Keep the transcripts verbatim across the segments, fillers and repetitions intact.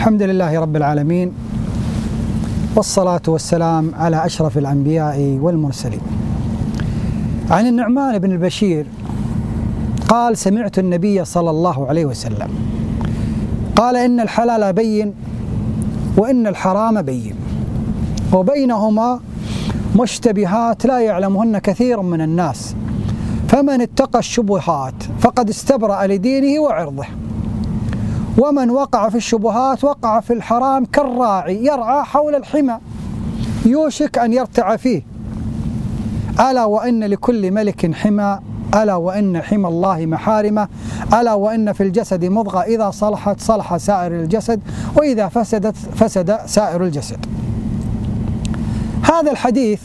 الحمد لله رب العالمين، والصلاة والسلام على أشرف الأنبياء والمرسلين. عن النعمان بن البشير قال: سمعت النبي صلى الله عليه وسلم قال: إن الحلال بين وإن الحرام بين وبينهما مشتبهات لا يعلمهن كثير من الناس، فمن اتقى الشبهات فقد استبرأ لدينه وعرضه، ومن وقع في الشبهات وقع في الحرام كالراعي يرعى حول الحمى يوشك أن يرتع فيه. ألا وإن لكل ملك حمى، ألا وإن حمى الله محارمه، ألا وإن في الجسد مضغة إذا صلحت صلح سائر الجسد وإذا فسدت فسد سائر الجسد. هذا الحديث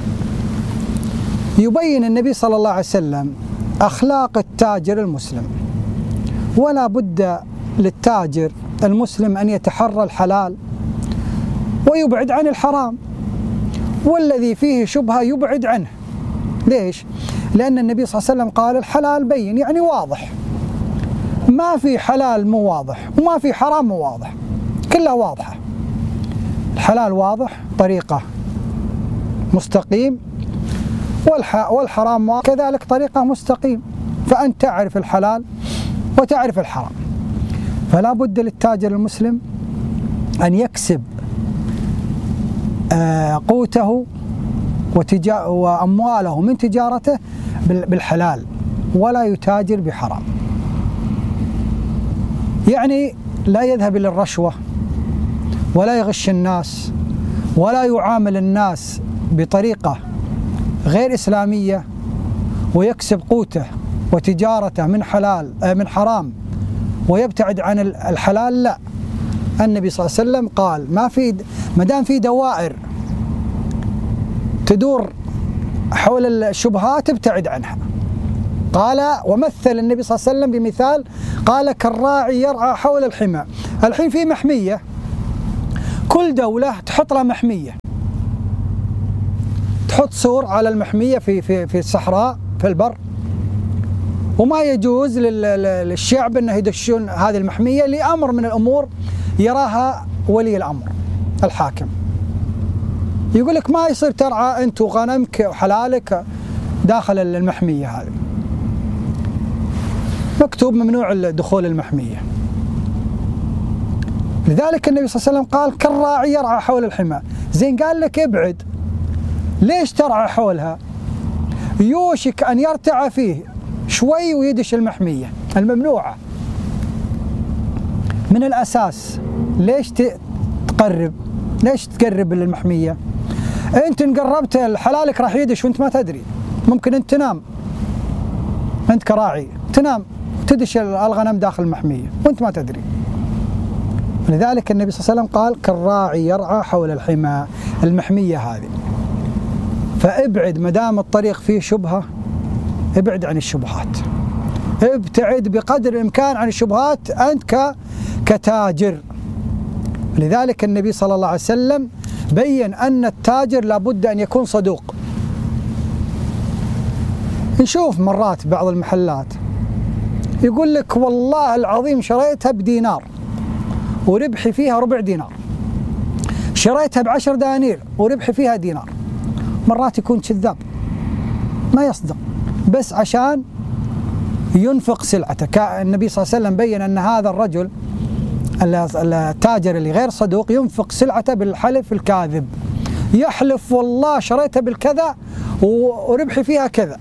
يبين النبي صلى الله عليه وسلم أخلاق التاجر المسلم، ولا بد للتاجر المسلم أن يتحرى الحلال ويبعد عن الحرام، والذي فيه شبهة يبعد عنه. ليش؟ لأن النبي صلى الله عليه وسلم قال: الحلال بين، يعني واضح، ما في حلال مو واضح وما في حرام مو واضح، كلها واضحة. الحلال واضح طريقة مستقيم، والحرام كذلك طريقة مستقيم، فأنت تعرف الحلال وتعرف الحرام. فلا بد للتاجر المسلم أن يكسب قوته وأمواله من تجارته بالحلال، ولا يتاجر بحرام. يعني لا يذهب إلى الرشوة، ولا يغش الناس، ولا يعامل الناس بطريقة غير إسلامية ويكسب قوته وتجارته من حلال من حرام ويبتعد عن الحلال. لا، النبي صلى الله عليه وسلم قال: ما في ما دام في دوائر تدور حول الشبهات ابتعد عنها. قال، ومثل النبي صلى الله عليه وسلم بمثال، قال: كالراعي يرعى حول الحمى. الحين في محمية، كل دولة تحط لها محمية، تحط سور على المحمية في في في الصحراء في البر، وما يجوز للشعب أنه يدشون هذه المحمية لأمر من الأمور يراها ولي الأمر الحاكم. يقول لك ما يصير ترعى أنت وغنمك وحلالك داخل المحمية هذه، مكتوب ممنوع دخول المحمية. لذلك النبي صلى الله عليه وسلم قال: كالراعي يرعى حول الحمى. زين، قال لك ابعد. ليش ترعى حولها؟ يوشك أن يرتع فيه شوي ويدش المحمية الممنوعة. من الأساس ليش تقرب؟ ليش تقرب للمحمية؟ أنت إن قربت حلالك راح يدش وأنت ما تدري. ممكن أنت تنام، أنت كراعي تنام تدش الغنم داخل المحمية وأنت ما تدري. لذلك النبي صلى الله عليه وسلم قال: كالراعي يرعى حول الحمى، المحمية هذه. فابعد، ما دام الطريق فيه شبهة ابعد عن الشبهات، ابتعد بقدر الإمكان عن الشبهات أنت كتاجر. لذلك النبي صلى الله عليه وسلم بين أن التاجر لابد أن يكون صدوق. نشوف مرات بعض المحلات يقول لك: والله العظيم شريتها بدينار وربحي فيها ربع دينار، شريتها بعشر دنانير وربحي فيها دينار. مرات يكون كذاب ما يصدق بس عشان ينفق سلعته. النبي صلى الله عليه وسلم بين أن هذا الرجل التاجر اللي غير صدوق ينفق سلعته بالحلف الكاذب، يحلف: والله شريتها بالكذا وربحي فيها كذا.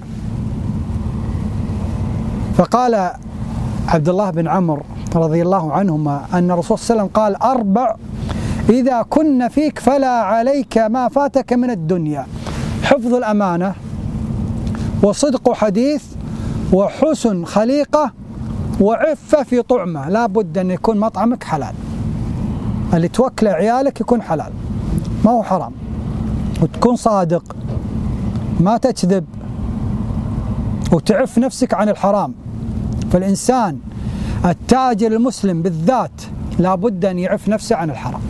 فقال عبد الله بن عمرو رضي الله عنهما أن الرسول صلى الله عليه وسلم قال: أربع إذا كن فيك فلا عليك ما فاتك من الدنيا: حفظ الأمانة، وصدق حديث، وحسن خليقة، وعفة في طعمة. لا بد أن يكون مطعمك حلال، اللي توكله عيالك يكون حلال ما هو حرام، وتكون صادق ما تكذب، وتعف نفسك عن الحرام. فالإنسان التاجر المسلم بالذات لا بد أن يعف نفسه عن الحرام.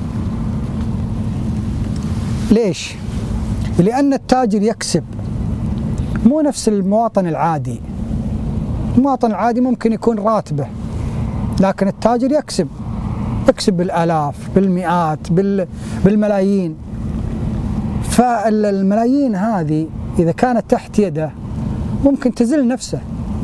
ليش؟ لأن التاجر يكسب، مو نفس المواطن العادي. المواطن العادي ممكن يكون راتبه، لكن التاجر يكسب، يكسب بالآلاف بالمئات بالملايين. فالملايين هذه إذا كانت تحت يده ممكن تزل نفسه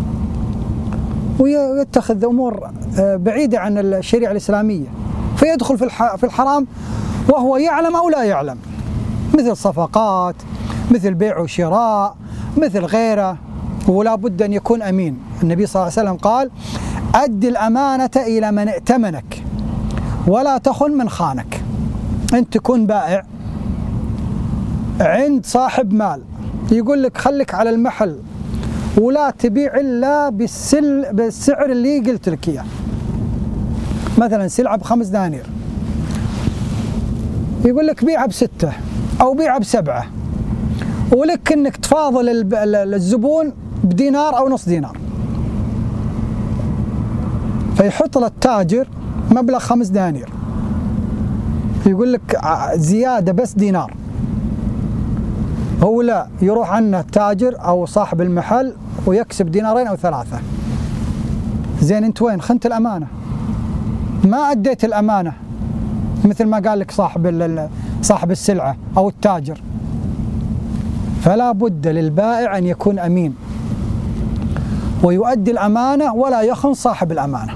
ويتخذ أمور بعيدة عن الشريعة الإسلامية، فيدخل في الحرام وهو يعلم أو لا يعلم، مثل صفقات، مثل بيع وشراء، مثل غيره. ولا بد أن يكون أمين. النبي صلى الله عليه وسلم قال: أد الأمانة إلى من ائتمنك ولا تخن من خانك. أنت تكون بائع عند صاحب مال يقول لك خليك على المحل ولا تبيع إلا بالسل بالسعر اللي قلت لك إياه، مثلا سلعة بخمس دنانير، يقول لك بيعها بستة أو بيعها بسبعة، ولك إنك تفاضل الزبون بدينار أو نص دينار، فيحط للتاجر مبلغ خمس دنانير، يقول لك زيادة بس دينار، هو لا، يروح عنه التاجر أو صاحب المحل ويكسب دينارين أو ثلاثة. زين أنت وين؟ خنت الأمانة، ما أديت الأمانة مثل ما قال لك صاحب صاحب السلعة أو التاجر. فلا بد للبائع أن يكون أمين ويؤدي الأمانة ولا يخن صاحب الأمانة.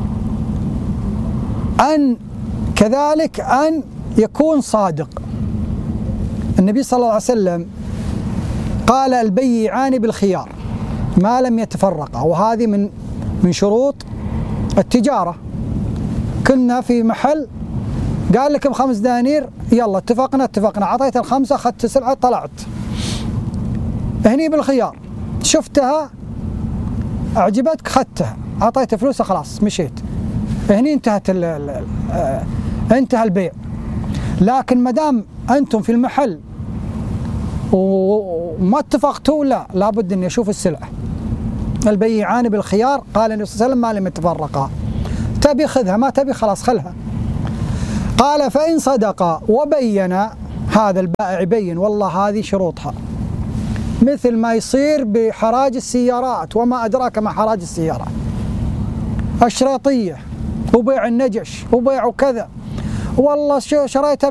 أن كذلك أن يكون صادق. النبي صلى الله عليه وسلم قال: البيعان بالخيار ما لم يتفرقا، وهذه من من شروط التجارة. كنا في محل قال لك بخمس دنانير، يلا اتفقنا اتفقنا أعطيت الخمسة، أخذت سلعة طلعت. هني بالخيار، شفتها أعجبتك أخذتها، أعطيت فلوسها خلاص مشيت، هني انتهت ال ال انتهى البيع. لكن ما دام أنتم في المحل وما اتفقتوا، لا لابد أن يشوف السلعة. البيعان بالخيار، قال النبي صلى الله عليه وسلم: ما لم يتفرقا، تبي خذها، ما تبي خلاص خلها. قال: فإن صدقا وبين، هذا البائع يبين والله هذه شروطها، مثل ما يصير بحراج السيارات، وما أدراك ما حراج السيارات، الشراطية وبيع النجش وبيع كذا، والله شريتها